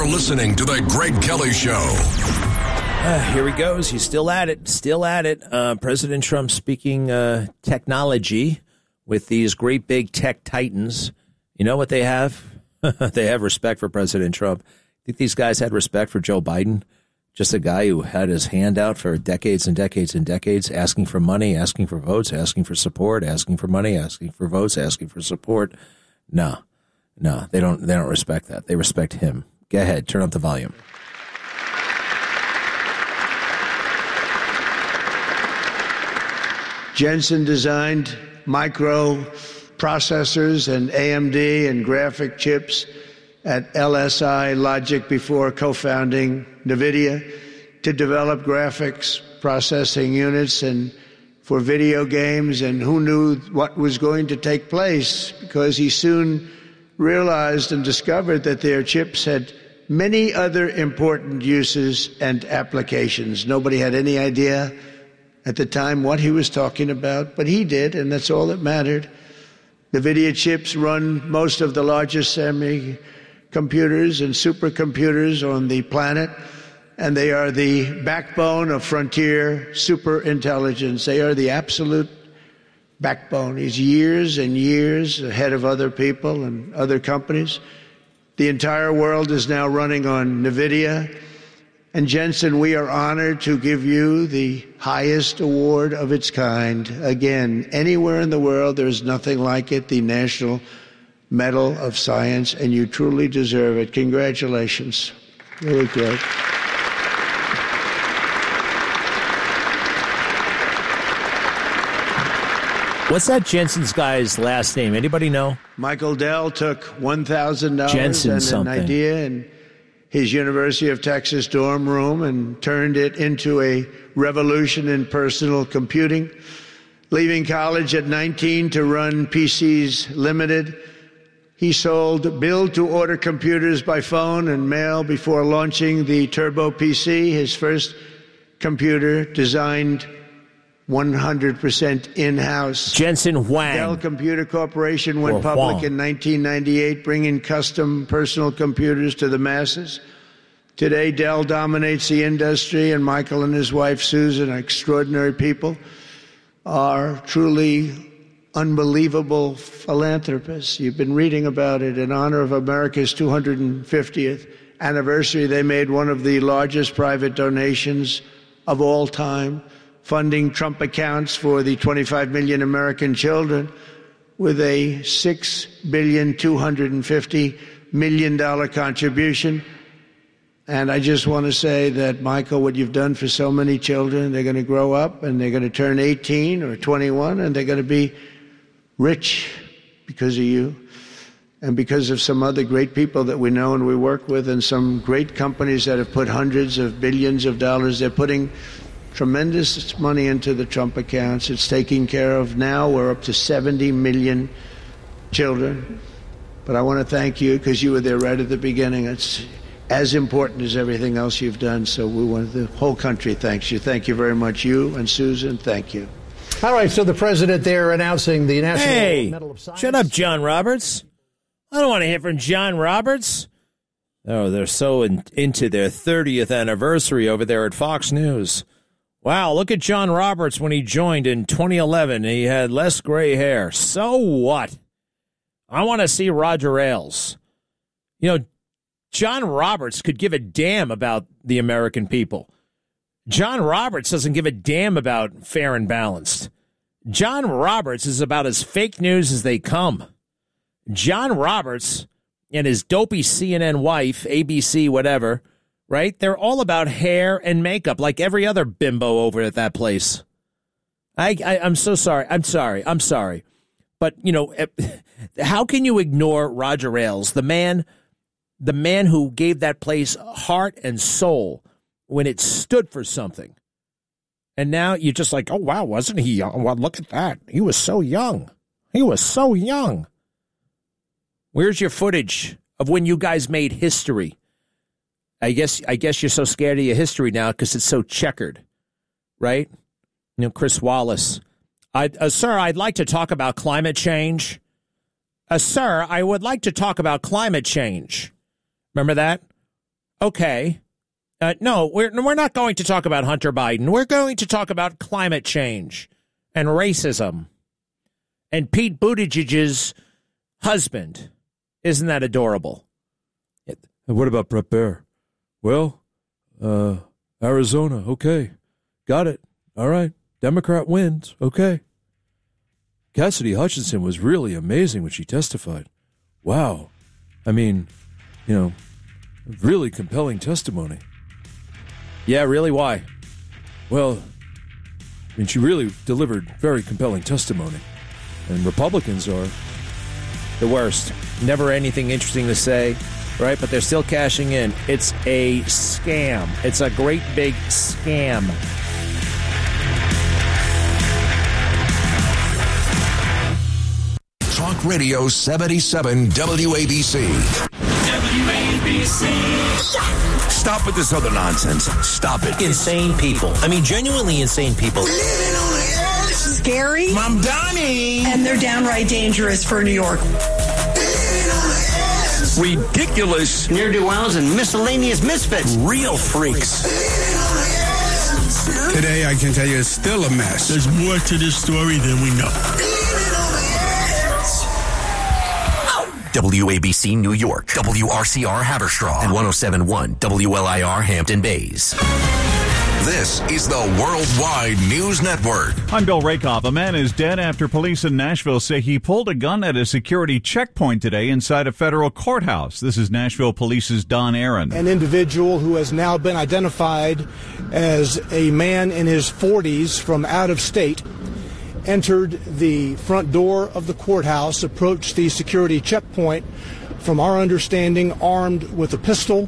You're listening to The Greg Kelly Show. Here he goes. He's still at it. President Trump speaking technology with these great big tech titans. You know what they have? They have respect for President Trump. Think these guys had respect for Joe Biden? Just a guy who had his hand out for decades and decades and decades, asking for money, asking for votes, asking for support, asking for money, asking for votes, asking for support. No, they don't respect that. They respect him. Go ahead, turn up the volume. Jensen designed microprocessors and AMD and graphic chips at LSI Logic before co-founding NVIDIA to develop graphics processing units and for video games, and who knew what was going to take place, because he soon realized and discovered that their chips had many other important uses and applications. Nobody had any idea at the time what he was talking about, but he did, and that's all that mattered. NVIDIA chips run most of the largest semicomputers and supercomputers on the planet, and they are the backbone of frontier superintelligence. They are the absolute backbone. He's years and years ahead of other people and other companies. The entire world is now running on NVIDIA. And Jensen, we are honored to give you the highest award of its kind. Again, anywhere in the world, there is nothing like it, the National Medal of Science, and you truly deserve it. Congratulations. Really good. What's that Jensen's guy's last name? Anybody know? Michael Dell took $1,000 Jensen and something. an idea in his University of Texas dorm room and turned it into a revolution in personal computing. Leaving college at 19 to run PCs Limited, he sold build-to-order computers by phone and mail before launching the Turbo PC, his first computer designed 100% in-house. Jensen Huang. Dell Computer Corporation went public Huang. in 1998, bringing custom personal computers to the masses. Today, Dell dominates the industry, and Michael and his wife, Susan, extraordinary people, are truly unbelievable philanthropists. You've been reading about it. In honor of America's 250th anniversary, they made one of the largest private donations of all time, funding Trump accounts for the 25 million American children with a $6.25 billion contribution. And I just want to say that, Michael, what you've done for so many children, they're going to grow up and they're going to turn 18 or 21 and they're going to be rich because of you and because of some other great people that we know and we work with, and some great companies that have put hundreds of billions of dollars. They're putting tremendous money into the Trump accounts. It's taking care of, now we're up to 70 million children. But I want to thank you because you were there right at the beginning. It's as important as everything else you've done. So the whole country thanks you. Thank you very much. You and Susan, thank you. All right, so the president there announcing the National Medal of Science. Shut up, John Roberts. I don't want to hear from John Roberts. Oh, they're so into their 30th anniversary over there at Fox News. Wow, look at John Roberts when he joined in 2011. He had less gray hair. So what? I want to see Roger Ailes. You know, John Roberts could give a damn about the American people. John Roberts doesn't give a damn about fair and balanced. John Roberts is about as fake news as they come. John Roberts and his dopey CNN wife, ABC, whatever, right? They're all about hair and makeup, like every other bimbo over at that place. I'm so sorry. I'm sorry. But, you know, how can you ignore Roger Ailes, the man who gave that place heart and soul when it stood for something? And now you're just like, oh, wow, wasn't he young? Well, look at that. He was so young. Where's your footage of when you guys made history? I guess you're so scared of your history now because it's so checkered, right? You know, Chris Wallace. Sir, I'd like to talk about climate change. Sir, I would like to talk about climate change. Remember that? Okay. No, we're not going to talk about Hunter Biden. We're going to talk about climate change and racism and Pete Buttigieg's husband. Isn't that adorable? What about Brett Baer? Well, Arizona. Okay. Got it. All right. Democrat wins. Okay. Cassidy Hutchinson was really amazing when she testified. Wow. I mean, really compelling testimony. Yeah, really? Why? Well, I mean, she really delivered very compelling testimony. And Republicans are the worst. Never anything interesting to say, right? But they're still cashing in. It's a scam. It's a great big scam. Talk Radio 77 WABC. Stop with this other nonsense. Stop it. Insane people. I mean, genuinely insane people. Scary. Mom Donnie. And they're downright dangerous for New York. Ridiculous. Ne'er-do-wells and miscellaneous misfits. Real freaks. Today, I can tell you, it's still a mess. There's more to this story than we know. WABC New York, WRCR Haverstraw, and 107.1 WLIR Hampton Bays. This is the Worldwide News Network. I'm Bill Rakoff. A man is dead after police in Nashville say he pulled a gun at a security checkpoint today inside a federal courthouse. This is Nashville Police's Don Aaron. An individual who has now been identified as a man in his 40s from out of state entered the front door of the courthouse, approached the security checkpoint, from our understanding, armed with a pistol.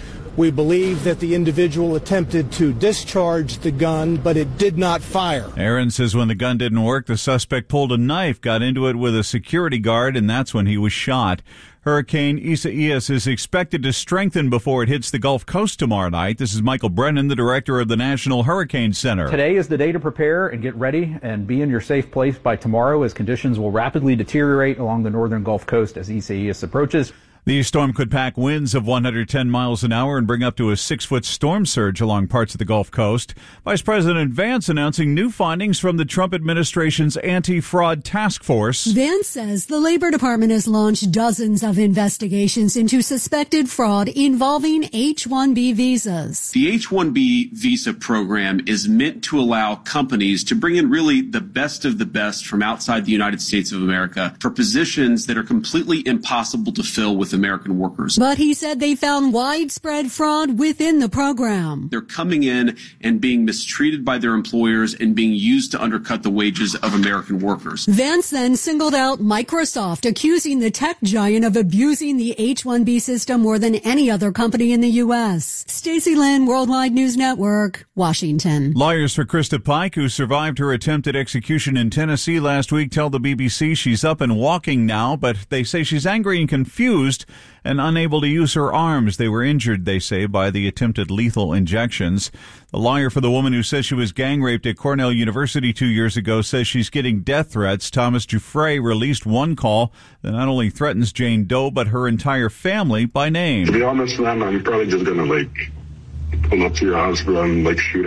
We believe that the individual attempted to discharge the gun, but it did not fire. Aaron says when the gun didn't work, the suspect pulled a knife, got into it with a security guard, and that's when he was shot. Hurricane Isaias is expected to strengthen before it hits the Gulf Coast tomorrow night. This is Michael Brennan, the director of the National Hurricane Center. Today is the day to prepare and get ready and be in your safe place by tomorrow, as conditions will rapidly deteriorate along the northern Gulf Coast as Isaias approaches. The storm could pack winds of 110 miles an hour and bring up to a 6-foot storm surge along parts of the Gulf Coast. Vice President Vance announcing new findings from the Trump administration's anti-fraud task force. Vance says the Labor Department has launched dozens of investigations into suspected fraud involving H-1B visas. The H-1B visa program is meant to allow companies to bring in really the best of the best from outside the United States of America for positions that are completely impossible to fill with American workers. But he said they found widespread fraud within the program. They're coming in and being mistreated by their employers and being used to undercut the wages of American workers. Vance then singled out Microsoft, accusing the tech giant of abusing the H-1B system more than any other company in the U.S. Stacey Lynn, Worldwide News Network, Washington. Lawyers for Krista Pike, who survived her attempted execution in Tennessee last week, tell the BBC she's up and walking now, but they say she's angry and confused and unable to use her arms. They were injured, they say, by the attempted lethal injections. The lawyer for the woman who says she was gang raped at Cornell University 2 years ago says she's getting death threats. Thomas Giuffre released one call that not only threatens Jane Doe, but her entire family by name. To be honest, man, I'm probably just gonna, pull up to your house, bro, and, shoot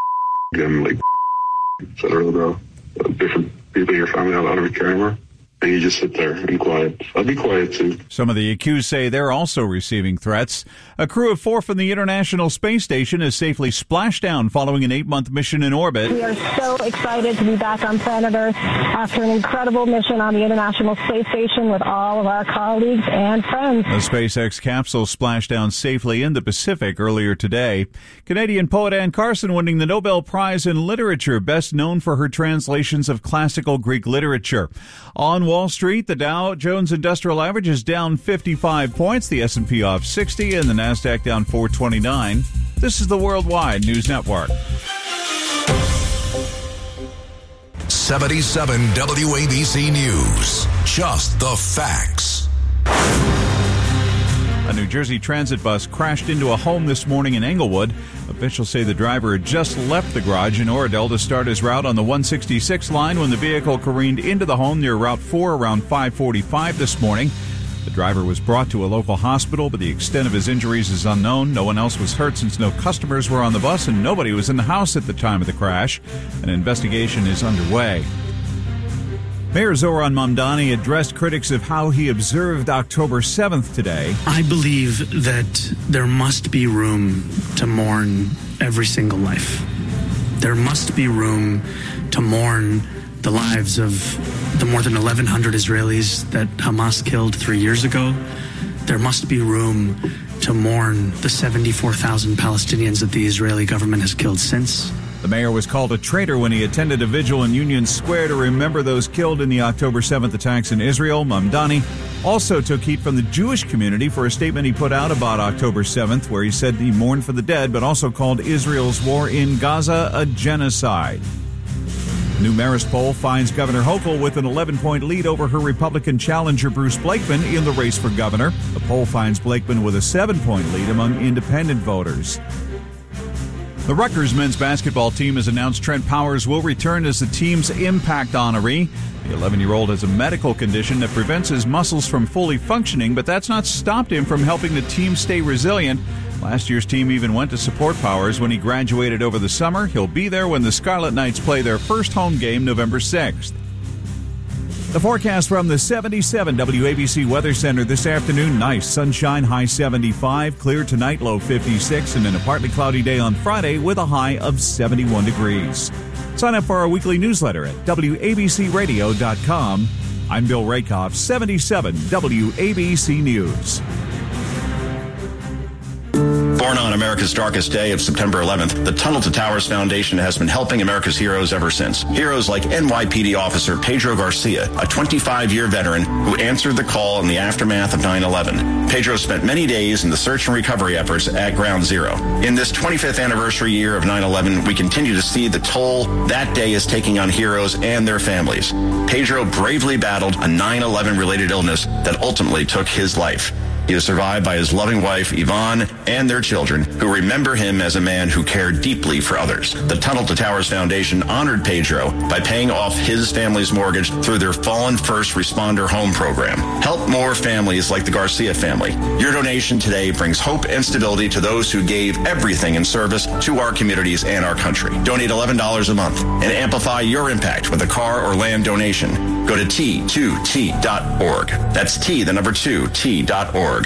and, etc., bro. Different people in your family have out of a camera. And you just sit there and quiet. I'll be quiet, too. Some of the accused say they're also receiving threats. A crew of 4 from the International Space Station has safely splashed down following an 8-month mission in orbit. We are so excited to be back on planet Earth after an incredible mission on the International Space Station with all of our colleagues and friends. The SpaceX capsule splashed down safely in the Pacific earlier today. Canadian poet Anne Carson winning the Nobel Prize in Literature, best known for her translations of classical Greek literature. On Wall Street, the Dow Jones Industrial Average is down 55 points, the S&P off 60, and the Nasdaq down 429. This is the Worldwide News Network. 77 WABC News. Just the facts. A New Jersey transit bus crashed into a home this morning in Englewood. Officials say the driver had just left the garage in Oradell to start his route on the 166 line when the vehicle careened into the home near Route 4 around 5:45 this morning. The driver was brought to a local hospital, but the extent of his injuries is unknown. No one else was hurt since no customers were on the bus and nobody was in the house at the time of the crash. An investigation is underway. Mayor Zoran Mamdani addressed critics of how he observed October 7th today. I believe that there must be room to mourn every single life. There must be room to mourn the lives of the more than 1,100 Israelis that Hamas killed 3 years ago. There must be room to mourn the 74,000 Palestinians that the Israeli government has killed since. The mayor was called a traitor when he attended a vigil in Union Square to remember those killed in the October 7th attacks in Israel. Mamdani also took heat from the Jewish community for a statement he put out about October 7th, where he said he mourned for the dead, but also called Israel's war in Gaza a genocide. The new Marist poll finds Governor Hochul with an 11-point lead over her Republican challenger Bruce Blakeman in the race for governor. The poll finds Blakeman with a 7-point lead among independent voters. The Rutgers men's basketball team has announced Trent Powers will return as the team's impact honoree. The 11-year-old has a medical condition that prevents his muscles from fully functioning, but that's not stopped him from helping the team stay resilient. Last year's team even went to support Powers when he graduated over the summer. He'll be there when the Scarlet Knights play their first home game November 6th. The forecast from the 77 WABC Weather Center this afternoon. Nice sunshine, high 75. Clear tonight, low 56. And then a partly cloudy day on Friday with a high of 71 degrees. Sign up for our weekly newsletter at WABCRadio.com. I'm Bill Rakoff, 77 WABC News. Born on America's darkest day of September 11th, the Tunnel to Towers Foundation has been helping America's heroes ever since. Heroes like NYPD officer Pedro Garcia, a 25-year veteran who answered the call in the aftermath of 9/11. Pedro spent many days in the search and recovery efforts at Ground Zero. In this 25th anniversary year of 9/11, we continue to see the toll that day is taking on heroes and their families. Pedro bravely battled a 9/11-related illness that ultimately took his life. He is survived by his loving wife, Yvonne, and their children, who remember him as a man who cared deeply for others. The Tunnel to Towers Foundation honored Pedro by paying off his family's mortgage through their Fallen First Responder Home Program. Help more families like the Garcia family. Your donation today brings hope and stability to those who gave everything in service to our communities and our country. Donate $11 a month and amplify your impact with a car or land donation. Go to T2T.org. That's T, the number 2, T.org.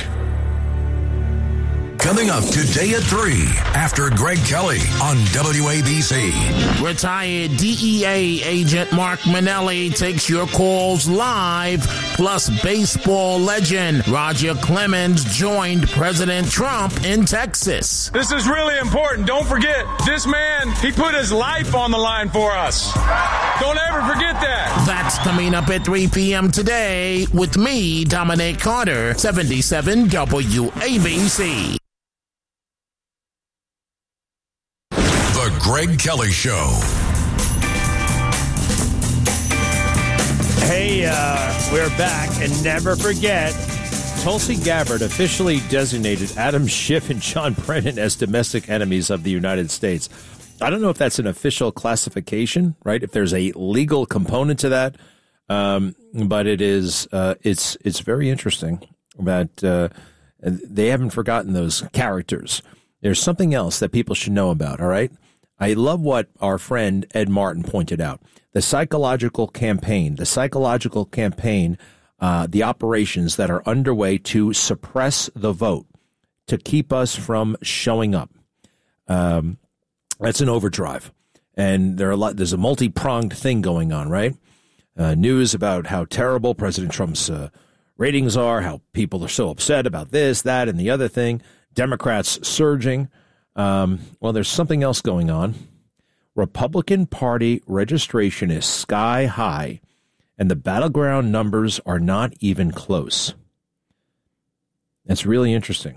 Coming up today at 3 after Greg Kelly on WABC. Retired DEA agent Mark Manelli takes your calls live. Plus, baseball legend Roger Clemens joined President Trump in Texas. This is really important. Don't forget, this man, he put his life on the line for us. Don't ever forget that. That's coming up at 3 p.m. today with me, Dominic Carter, 77 WABC. The Greg Kelly Show. Hey, we're back, and never forget, Tulsi Gabbard officially designated Adam Schiff and John Brennan as domestic enemies of the United States. I don't know if that's an official classification, right? If there's a legal component to that, but it is. It's very interesting that they haven't forgotten those characters. There's something else that people should know about. All right. I love what our friend Ed Martin pointed out. The psychological campaign, the operations that are underway to suppress the vote, to keep us from showing up. That's an overdrive. And there's a multi-pronged thing going on, right? News about how terrible President Trump's ratings are, how people are so upset about this, that, and the other thing. Democrats surging. Well, there's something else going on. Republican Party registration is sky high, and the battleground numbers are not even close. That's really interesting.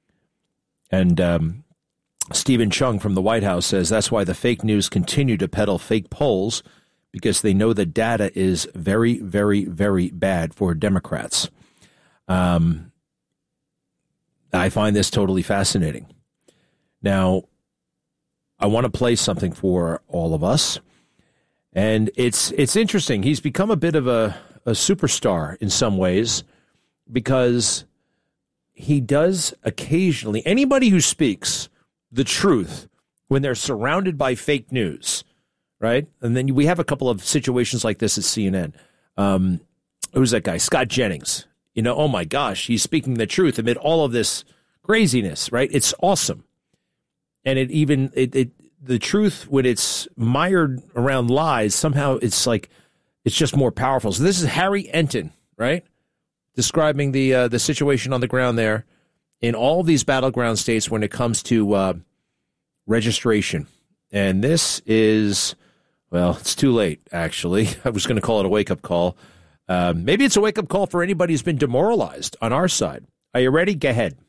And Stephen Chung from the White House says that's why the fake news continue to peddle fake polls, because they know the data is very, very, very bad for Democrats. I find this totally fascinating. Now, I want to play something for all of us, and it's interesting. He's become a bit of a superstar in some ways because he does occasionally, anybody who speaks the truth when they're surrounded by fake news, right? And then we have a couple of situations like this at CNN. Who's that guy? Scott Jennings. You know, oh my gosh, he's speaking the truth amid all of this craziness, right? It's awesome. And the truth, when it's mired around lies, somehow it's just more powerful. So this is Harry Enton, right? Describing the situation on the ground there in all of these battleground states when it comes to registration. And this is, well, it's too late, actually. I was going to call it a wake-up call. Maybe it's a wake-up call for anybody who's been demoralized on our side. Are you ready? Go ahead.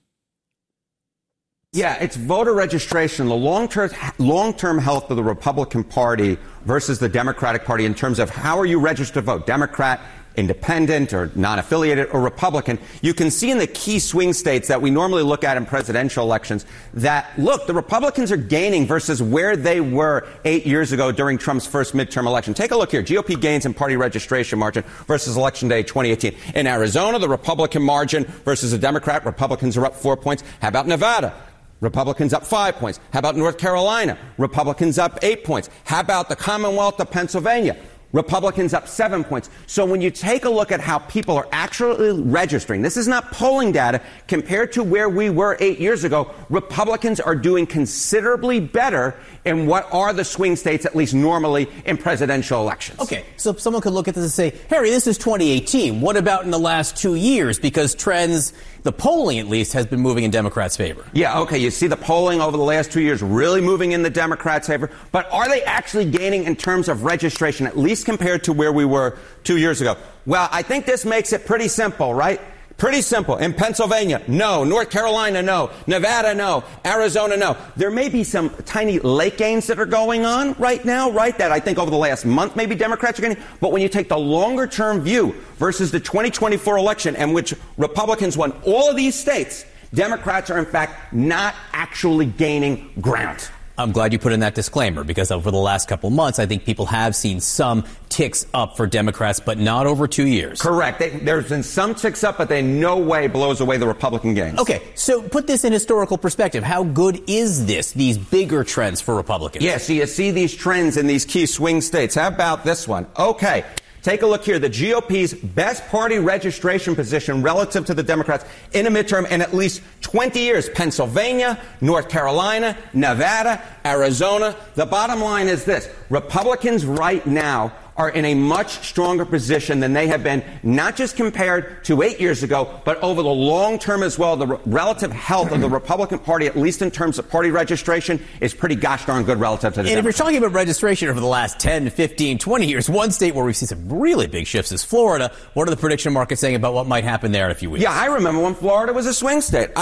Yeah, it's voter registration, the long-term health of the Republican Party versus the Democratic Party in terms of how are you registered to vote, Democrat, independent, or non-affiliated, or Republican. You can see in the key swing states that we normally look at in presidential elections that, look, the Republicans are gaining versus where they were 8 years ago during Trump's first midterm election. Take a look here. GOP gains in party registration margin versus Election Day 2018. In Arizona, the Republican margin versus the Democrat, Republicans are up 4 points. How about Nevada? Republicans up 5 points. How about North Carolina? Republicans up 8 points. How about the Commonwealth of Pennsylvania? Republicans up 7 points. So when you take a look at how people are actually registering, this is not polling data, compared to where we were 8 years ago, Republicans are doing considerably better in what are the swing states, at least normally, in presidential elections. Okay, so someone could look at this and say, Harry, this is 2018. What about in the last 2 years? Because trends, the polling at least, has been moving in Democrats' favor. Yeah, okay, you see the polling over the last 2 years really moving in the Democrats' favor. But are they actually gaining in terms of registration, at least compared to where we were 2 years ago? Well, I think this makes it pretty simple, right? Pretty simple. In Pennsylvania, no. North Carolina, no. Nevada, no. Arizona, no. There may be some tiny late gains that are going on right now, right? That I think over the last month maybe Democrats are getting. But when you take the longer-term view versus the 2024 election in which Republicans won all of these states, Democrats are, in fact, not actually gaining ground. I'm glad you put in that disclaimer, because over the last couple months, I think people have seen some ticks up for Democrats, but not over 2 years. Correct. There's been some ticks up, but they in no way blows away the Republican gains. Okay, so put this in historical perspective. How good is this, these bigger trends for Republicans? Yeah, so you see these trends in these key swing states. How about this one? Okay. Take a look here. The GOP's best party registration position relative to the Democrats in a midterm in at least 20 years. Pennsylvania, North Carolina, Nevada, Arizona. The bottom line is this. Republicans right now are in a much stronger position than they have been, not just compared to 8 years ago, but over the long term as well. The relative health of the Republican Party, at least in terms of party registration, is pretty gosh darn good relative to the Democrats. And if you're talking about registration over the last 10, 15, 20 years, one state where we've seen some really big shifts is Florida. What are the prediction markets saying about what might happen there in a few weeks? Yeah, I remember when Florida was a swing state.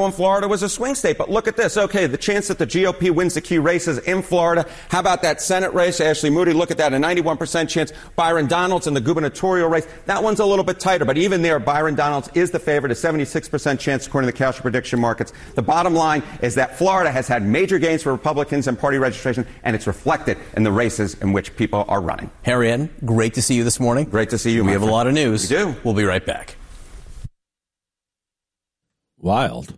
But look at this. Okay, the chance that the GOP wins the key races in Florida. How about that Senate race? Ashley Moody, look at that, a 91% chance. Byron Donalds in the gubernatorial race. That one's a little bit tighter, but even there, Byron Donalds is the favorite, a 76% chance according to the Cowsher prediction markets. The bottom line is that Florida has had major gains for Republicans in party registration, and it's reflected in the races in which people are running. Harry Enton, great to see you this morning. Great to see you, We have a lot of news. We do. We'll be right back. Wild.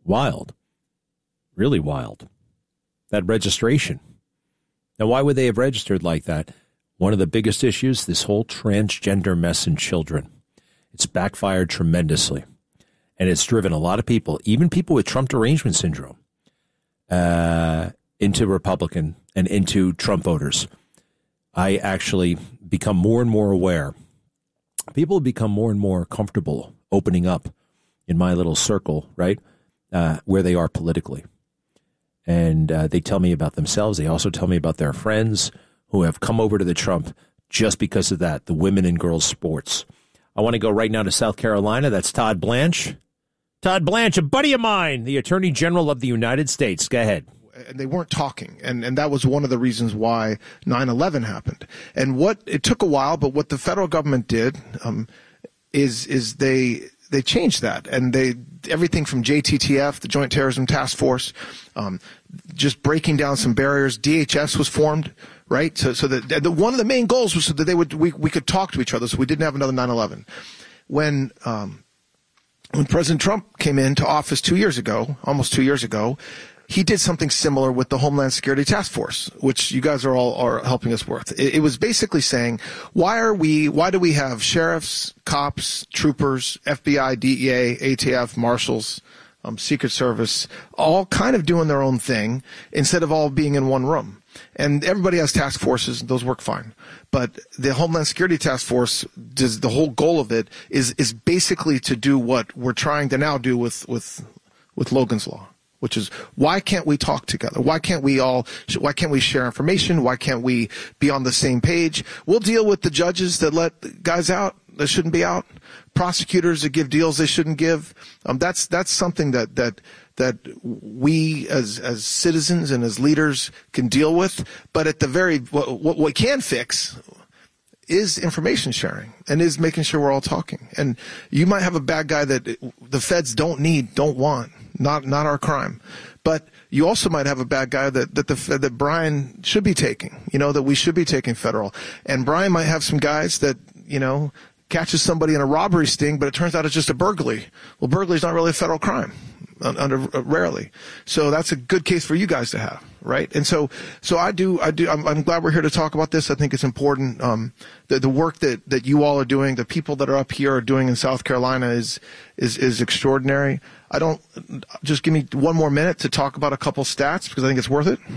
Really wild. That registration. Now, why would they have registered like that? One of the biggest issues, this whole transgender mess in children. It's backfired tremendously. And it's driven a lot of people, even people with Trump derangement syndrome, into Republican and into Trump voters. I actually become more and more aware. People become more and more comfortable opening up in my little circle, right, where they are politically. And they tell me about themselves. They also tell me about their friends who have come over to the Trump just because of that, the women and girls sports. I want to go right now to South Carolina. That's Todd Blanche. Todd Blanche, a buddy of mine, the Attorney General of the United States. Go ahead. And they weren't talking. And that was one of the reasons why 9/11 happened. And it took a while, but what the federal government did is they changed that. And everything from JTTF, the Joint Terrorism Task Force, just breaking down some barriers. DHS was formed, right? So that one of the main goals was so that we could talk to each other, so we didn't have another 9/11. When when President Trump came into office almost 2 years ago, he did something similar with the Homeland Security Task Force, which you guys are helping us with. It was basically saying, why do we have sheriffs, cops, troopers, FBI, DEA, ATF, marshals, Secret Service, all kind of doing their own thing instead of all being in one room? And everybody has task forces; those work fine. But the Homeland Security Task Force, the whole goal of it is basically to do what we're trying to now do with Logan's Law, which is, why can't we talk together? Why can't we share information? Why can't we be on the same page? We'll deal with the judges that let guys out that shouldn't be out, prosecutors that give deals they shouldn't give. That's something that we as citizens and as leaders can deal with. But at the what we can fix is information sharing and is making sure we're all talking. And you might have a bad guy that the feds don't want, not our crime. But you also might have a bad guy that Brian should be taking, that we should be taking federal. And Brian might have some guys that, catches somebody in a robbery sting, but it turns out it's just a burglary. Well, burglary is not really a federal crime, rarely. So that's a good case for you guys to have, right? And so I do. I'm glad we're here to talk about this. I think it's important. The work that you all are doing, the people that are up here are doing in South Carolina is extraordinary. Just give me one more minute to talk about a couple stats because I think it's worth it.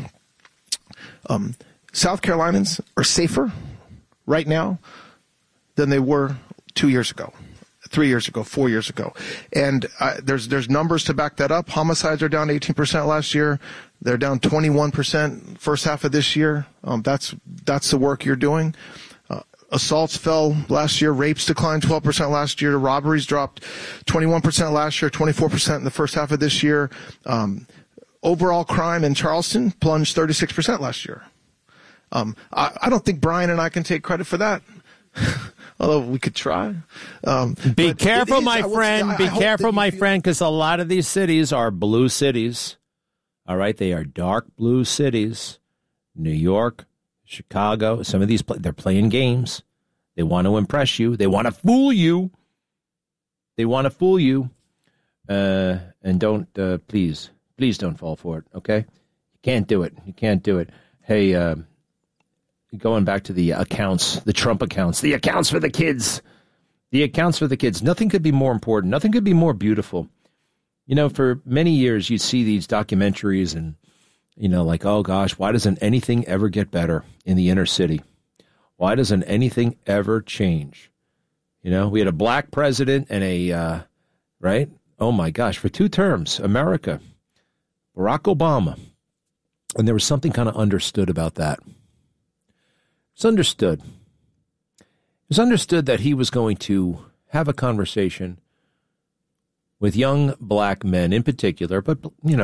South Carolinians are safer right now than they were 2 years ago, 3 years ago, 4 years ago. And there's numbers to back that up. Homicides are down 18% last year. They're down 21% first half of this year. That's the work you're doing. Assaults fell last year. Rapes declined 12% last year. Robberies dropped 21% last year, 24% in the first half of this year. Overall crime in Charleston plunged 36% last year. I don't think Brian and I can take credit for that. Although we could try. Be careful, my friend. Be careful, my friend, because a lot of these cities are blue cities. All right? They are dark blue cities. New York, Chicago, some of these, they're playing games. They want to impress you. They want to fool you. And don't, please don't fall for it, okay? You can't do it. Hey, going back to the accounts, the Trump accounts, the accounts for the kids. Nothing could be more important. Nothing could be more beautiful. For many years, you'd see these documentaries and, like, oh, gosh, why doesn't anything ever get better in the inner city? Why doesn't anything ever change? We had a black president and right? Oh, my gosh, for 2 terms, America, Barack Obama. And there was something kind of understood about that. It's understood. It was understood that he was going to have a conversation with young black men in particular, but,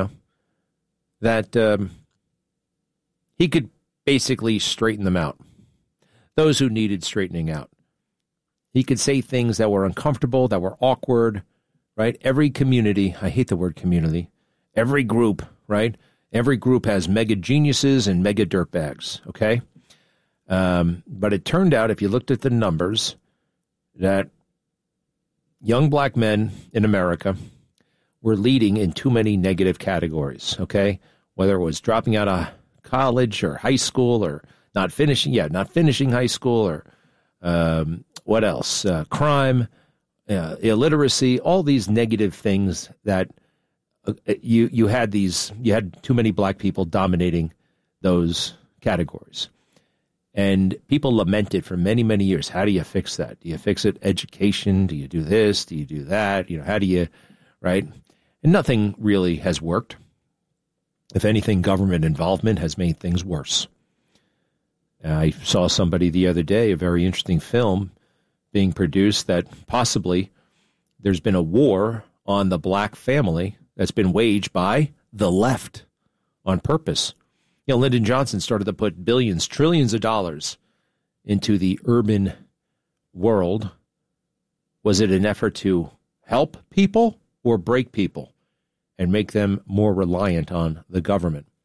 that he could basically straighten them out, those who needed straightening out. He could say things that were uncomfortable, that were awkward, right? Every community, I hate the word community, every group, right? Every group has mega geniuses and mega dirtbags, okay? But it turned out, if you looked at the numbers, that young black men in America were leading in too many negative categories, okay? Whether it was dropping out of college or high school or not finishing high school or what else? Crime, illiteracy, all these negative things that you had too many black people dominating those categories. And people lamented for many, many years. How do you fix that? Do you fix it? Education? Do you do this? Do you do that? How do you, right? And nothing really has worked. If anything, government involvement has made things worse. I saw somebody the other day, a very interesting film being produced that possibly there's been a war on the black family that's been waged by the left on purpose. Lyndon Johnson started to put billions, trillions of dollars into the urban world. Was it an effort to help people or break people and make them more reliant on the government?